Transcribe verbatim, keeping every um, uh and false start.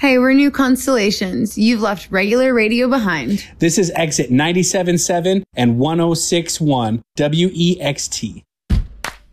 Hey, we're New Constellations. You've left regular radio behind. This is exit ninety-seven point seven and one oh six point one W E X T.